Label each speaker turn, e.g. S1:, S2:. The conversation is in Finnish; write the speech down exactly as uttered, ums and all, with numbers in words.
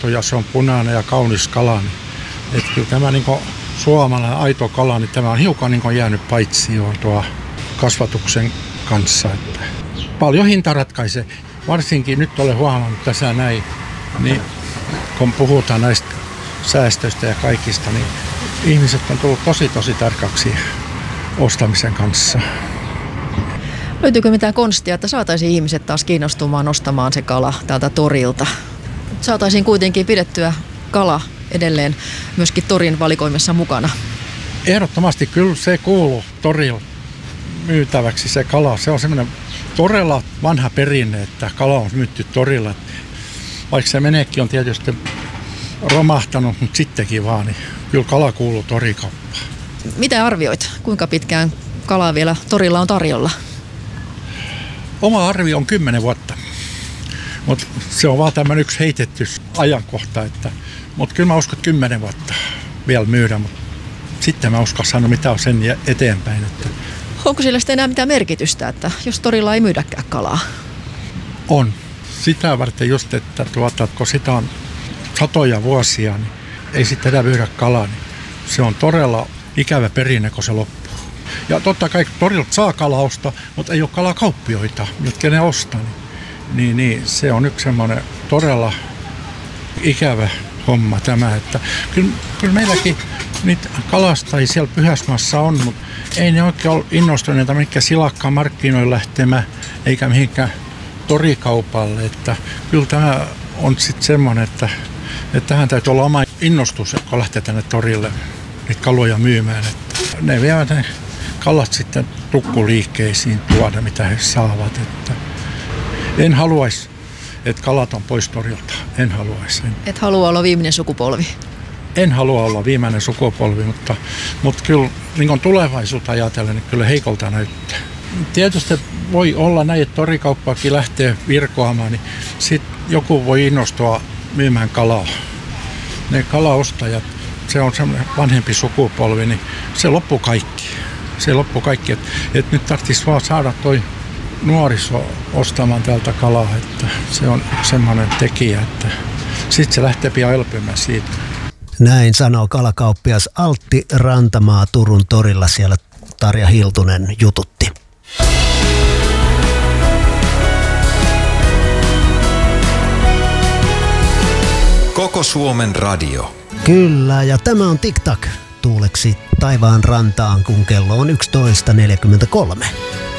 S1: kasvatettu ja se on punainen ja kaunis kala. Niin, että kyllä tämä niin kuin suomalainen aito kala, niin tämä on hiukan niin kuin jäänyt paitsioon tuo kasvatuksen kanssa. Että paljon hinta ratkaisee. Varsinkin nyt olen huomannut tässä näin, niin kun puhutaan näistä säästöistä ja kaikista, niin ihmiset on tullut tosi tosi tarkaksi ostamisen kanssa.
S2: Löytyykö mitään konstia, että saataisiin ihmiset taas kiinnostumaan ostamaan se kala täältä torilta? Saataisiin kuitenkin pidettyä kala edelleen myöskin torin valikoimassa mukana.
S1: Ehdottomasti kyllä se kuuluu torilla myytäväksi se kala. Se on semmoinen todella vanha perinne, että kala on myytty torilla. Vaikka se menekki on tietysti romahtanut, mutta sittenkin vaan, niin kyllä kala kuuluu torikauppaan.
S2: Mitä arvioit? Kuinka pitkään kalaa vielä torilla on tarjolla?
S1: Oma arvio on kymmenen vuotta, mutta se on vaan tämmöinen yksi heitetty ajankohta. Että, mutta kyllä mä uskon, että kymmenen vuotta vielä myydä, mutta sitten mä uskon sanoa, mitä on sen eteenpäin. Että
S2: onko sillä sitten enää mitään merkitystä, että jos torilla ei myydäkään kalaa?
S1: On. Sitä varten just, että tuota, kun sitä on satoja vuosia, niin ei sitten enää myydä kalaa. Niin se on todella ikävä perinne, kun se loppuu. Ja totta kai torilta saa kalaa ostaa, mutta ei ole kalakauppioita, jotka ne ostaa. Niin, niin se on yksi semmoinen todella ikävä homma tämä. Että kyllä, kyllä meilläkin niitä kalastajia siellä Pyhäsmaassa on, mutta ei ne oikein ole innostuneita mikä silakkaan markkinoille lähtemään, eikä mihinkään torikaupalle. Että kyllä tämä on sitten semmoinen, että, että tähän täytyy olla oma innostus, kun lähtee tänne torille niitä kaloja myymään. Että ne vievät ne kalat sitten tukkuliikkeisiin tuoda, mitä he saavat. Että en haluaisi, että kalat on pois torilta. En haluaisi.
S2: Et halua olla viimeinen sukupolvi?
S1: En halua olla viimeinen sukupolvi, mutta, mutta kyllä niin tulevaisuutta ajatellen, niin kyllä heikolta näyttää. Tietysti voi olla näin, että torikauppaakin lähtee virkoamaan, niin sitten joku voi innostua myymään kalaa. Ne kalaostajat, se on semmoinen vanhempi sukupolvi, niin se loppuu kaikki. Se loppuu kaikki, että, että nyt tarvitsisi vaan saada toi nuoriso ostamaan täältä kalaa, että se on semmoinen tekijä, että sitten se lähtee pian elpymään siitä.
S3: Näin sanoo kalakauppias Altti Rantamaa Turun torilla, siellä Tarja Hiltunen jututti.
S4: Koko Suomen radio.
S3: Kyllä, ja tämä on TikTok tuuleksi taivaan rantaan, kun kello on yksitoista neljäkymmentäkolme.